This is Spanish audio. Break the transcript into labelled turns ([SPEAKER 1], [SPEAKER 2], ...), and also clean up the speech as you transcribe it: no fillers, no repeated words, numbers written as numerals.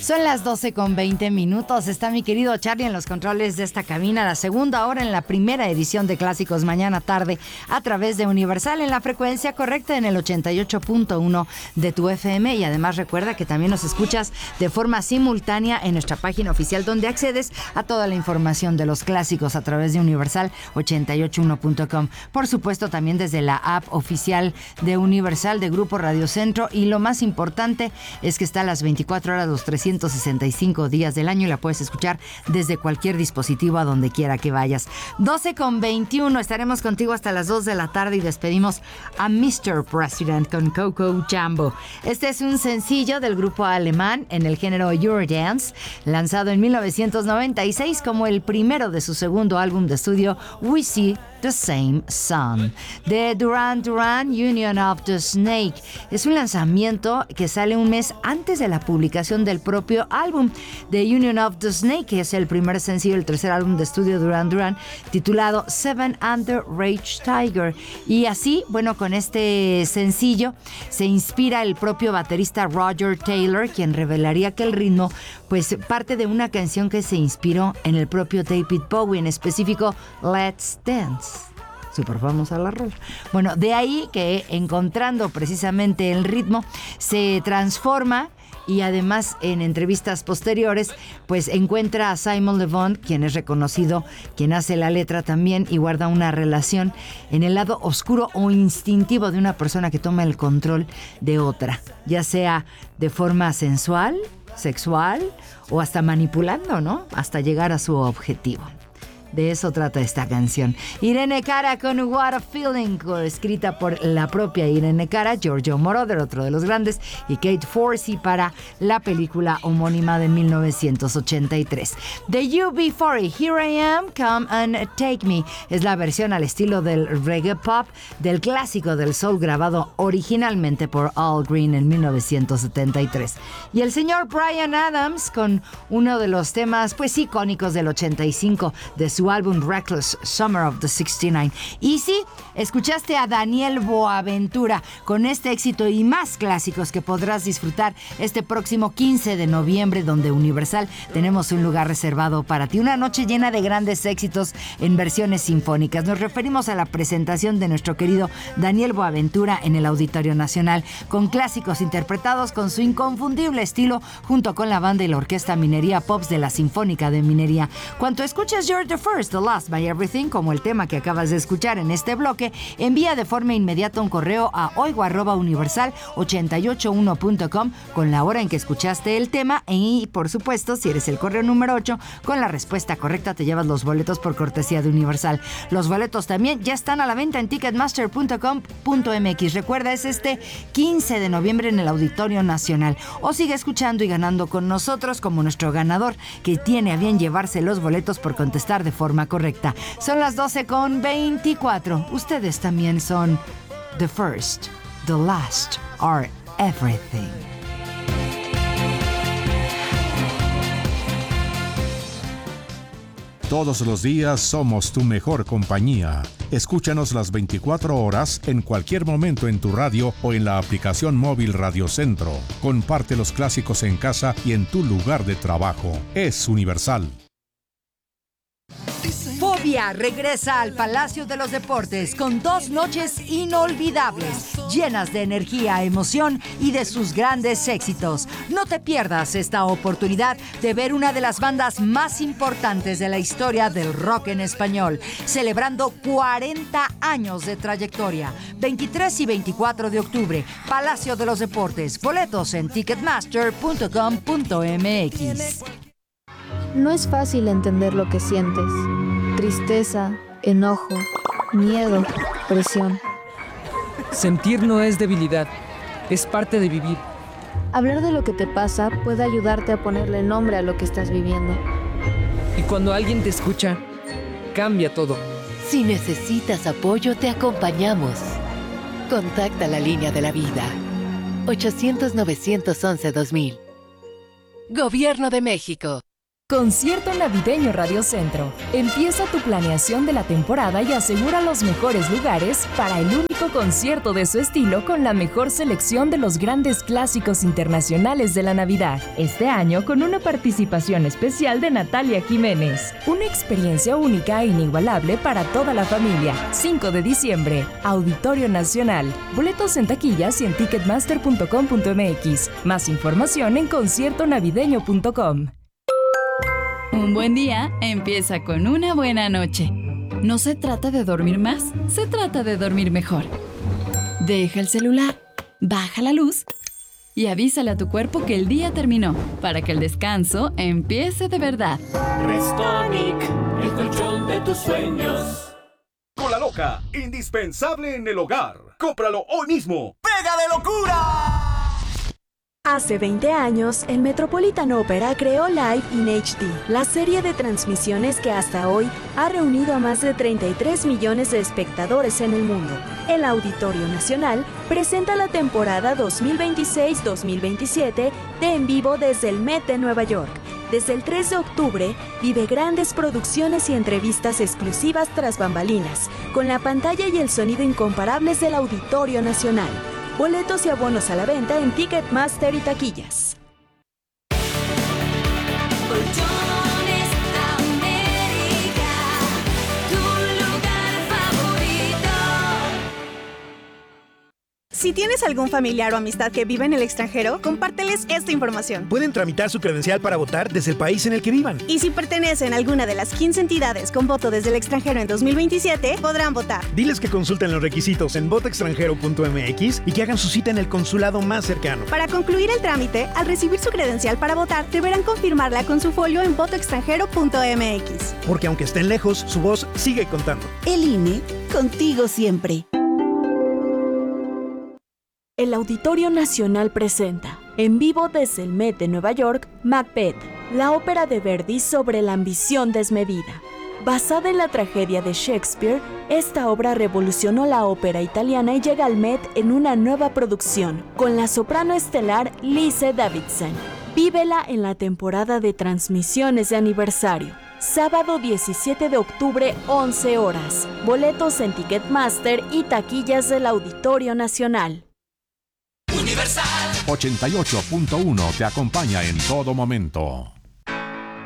[SPEAKER 1] Son las 12:20. Está mi querido Charlie en los controles de esta cabina. La segunda hora en la primera edición de Clásicos Mañana Tarde a través de Universal en la frecuencia correcta en el 88.1 de tu FM. Y además recuerda que también nos escuchas de forma simultánea en nuestra página oficial, donde accedes a toda la información de los clásicos a través de universal881.com. Por supuesto, también desde la app oficial de Universal de Grupo Radio Centro. Y lo más importante es que está a las 24 horas, los 365 días del año, y la puedes escuchar desde cualquier dispositivo a donde quiera que vayas. 12:21, estaremos contigo hasta las 2 de la tarde y despedimos a Mr. President con Coco Jumbo. Este es un sencillo del grupo alemán en el género Eurodance, lanzado en 1996 como el primero de su segundo álbum de estudio We See the Same Sun, de Duran Duran, Union of the Snake. Es un lanzamiento que sale un mes antes de la publicación del propio álbum de Union of the Snake, que es el primer sencillo del tercer álbum de estudio de Duran Duran, titulado Seven Under Rage Tiger. Y así, bueno, con este sencillo se inspira el propio baterista Roger Taylor, quien revelaría que el ritmo pues parte de una canción que se inspiró en el propio David Bowie, en específico Let's Dance. Súper famosa la rola. Bueno, de ahí que encontrando precisamente el ritmo se transforma, y además en entrevistas posteriores pues encuentra a Simon Le Bon, quien es reconocido, quien hace la letra también, y guarda una relación en el lado oscuro o instintivo de una persona que toma el control de otra, ya sea de forma sensual, sexual o hasta manipulando, ¿no? Hasta llegar a su objetivo. De eso trata esta canción. Irene Cara con What a Feeling, escrita por la propia Irene Cara, Giorgio Moroder, otro de los grandes, y Kate Forsey para la película homónima de 1983. The UB40, Here I Am, Come and Take Me, es la versión al estilo del reggae pop del clásico del soul grabado originalmente por Al Green en 1973. Y el señor Bryan Adams con uno de los temas pues icónicos del 85 de su álbum Reckless Summer of the 69. Y sí, escuchaste a Daniel Boaventura con este éxito y más clásicos que podrás disfrutar este próximo 15 de noviembre, donde Universal tenemos un lugar reservado para ti. Una noche llena de grandes éxitos en versiones sinfónicas. Nos referimos a la presentación de nuestro querido Daniel Boaventura en el Auditorio Nacional, con clásicos interpretados con su inconfundible estilo, junto con la banda y la orquesta Minería Pops de la Sinfónica de Minería. Cuando escuchas You're the First, The Last, My Everything, como el tema que acabas de escuchar en este bloque, envía de forma inmediata un correo a oigo@universal881.com con la hora en que escuchaste el tema, y por supuesto, si eres el correo número 8, con la respuesta correcta te llevas los boletos por cortesía de Universal. Los boletos también ya están a la venta en ticketmaster.com.mx. Recuerda, es este 15 de noviembre en el Auditorio Nacional. O sigue escuchando y ganando con nosotros como nuestro ganador, que tiene a bien llevarse los boletos por contestar de forma correcta. Son las 12:24. Ustedes también son the first, the last, are everything.
[SPEAKER 2] Todos los días somos tu mejor compañía. Escúchanos las 24 horas en cualquier momento en tu radio o en la aplicación móvil Radio Centro. Comparte los clásicos en casa y en tu lugar de trabajo. Es Universal.
[SPEAKER 1] Fobia regresa al Palacio de los Deportes con 2 noches inolvidables, llenas de energía, emoción y de sus grandes éxitos. No te pierdas esta oportunidad de ver una de las bandas más importantes de la historia del rock en español, celebrando 40 años de trayectoria. 23 y 24 de octubre, Palacio de los Deportes. Boletos en ticketmaster.com.mx.
[SPEAKER 3] No es fácil entender lo que sientes. Tristeza, enojo, miedo, presión.
[SPEAKER 4] Sentir no es debilidad, es parte de vivir.
[SPEAKER 3] Hablar de lo que te pasa puede ayudarte a ponerle nombre a lo que estás viviendo.
[SPEAKER 4] Y cuando alguien te escucha, cambia todo.
[SPEAKER 5] Si necesitas apoyo, te acompañamos. Contacta la línea de la vida. 800-911-2000. Gobierno de México.
[SPEAKER 6] Concierto Navideño Radio Centro. Empieza tu planeación de la temporada y asegura los mejores lugares para el único concierto de su estilo con la mejor selección de los grandes clásicos internacionales de la Navidad. Este año con una participación especial de Natalia Jiménez. Una experiencia única e inigualable para toda la familia. 5 de diciembre, Auditorio Nacional. Boletos en taquillas y en ticketmaster.com.mx. Más información en conciertonavideño.com.
[SPEAKER 7] Un buen día empieza con una buena noche. No se trata de dormir más, se trata de dormir mejor. Deja el celular, baja la luz y avísale a tu cuerpo que el día terminó, para que el descanso empiece de verdad.
[SPEAKER 8] Restonic, el colchón de tus sueños. Cola Loca, indispensable en el hogar. Cómpralo hoy mismo. ¡Pega de locura!
[SPEAKER 9] Hace 20 años, el Metropolitan Opera creó Live in HD, la serie de transmisiones que hasta hoy ha reunido a más de 33 millones de espectadores en el mundo. El Auditorio Nacional presenta la temporada 2026-2027 de En Vivo desde el Met de Nueva York. Desde el 3 de octubre, vive grandes producciones y entrevistas exclusivas tras bambalinas, con la pantalla y el sonido incomparables del Auditorio Nacional. Boletos y abonos a la venta en Ticketmaster y taquillas.
[SPEAKER 10] Colchones América, tu lugar favorito.
[SPEAKER 11] Si tienes algún familiar o amistad que vive en el extranjero, compárteles esta información.
[SPEAKER 12] Pueden tramitar su credencial para votar desde el país en el que vivan.
[SPEAKER 11] Y si pertenecen a alguna de las 15 entidades con voto desde el extranjero en 2027, podrán votar.
[SPEAKER 12] Diles que consulten los requisitos en votoextranjero.mx y que hagan su cita en el consulado más cercano.
[SPEAKER 11] Para concluir el trámite, al recibir su credencial para votar, deberán confirmarla con su folio en votoextranjero.mx.
[SPEAKER 12] Porque aunque estén lejos, su voz sigue contando.
[SPEAKER 13] El INE, contigo siempre.
[SPEAKER 9] El Auditorio Nacional presenta, en vivo desde el Met de Nueva York, Macbeth, la ópera de Verdi sobre la ambición desmedida. Basada en la tragedia de Shakespeare, esta obra revolucionó la ópera italiana y llega al Met en una nueva producción, con la soprano estelar Lise Davidson. Vívela en la temporada de transmisiones de aniversario. Sábado 17 de octubre, 11 horas. Boletos en Ticketmaster y taquillas del Auditorio Nacional.
[SPEAKER 2] Universal 88.1 te acompaña en todo momento.